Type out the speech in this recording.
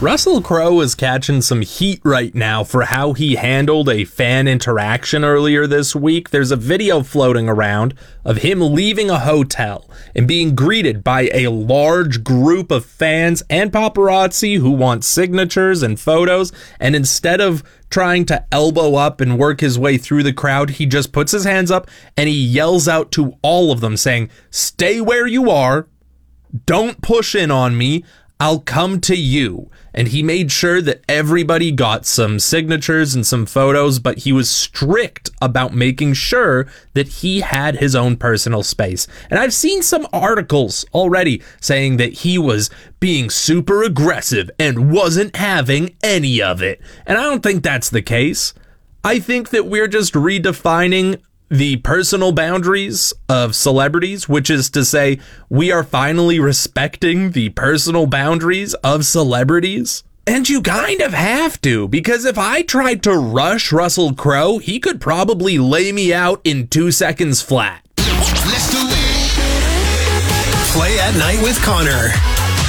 Russell Crowe is catching some heat right now for how he handled a fan interaction earlier this week. There's a video floating around of him leaving a hotel and being greeted by a large group of fans and paparazzi who want signatures and photos. And instead of trying to elbow up and work his way through the crowd, he just puts his hands up and he yells out to all of them saying, "Stay where you are. Don't push in on me. I'll come to you." And he made sure that everybody got some signatures and some photos, but he was strict about making sure that he had his own personal space. And I've seen some articles already saying that he was being super aggressive and wasn't having any of it. And I don't think that's the case. I think that we're just redefining the personal boundaries of celebrities, which is to say, we are finally respecting the personal boundaries of celebrities. And you kind of have to, because if I tried to rush Russell Crowe, he could probably lay me out in 2 seconds flat. Let's do it. Play at Night with Connor.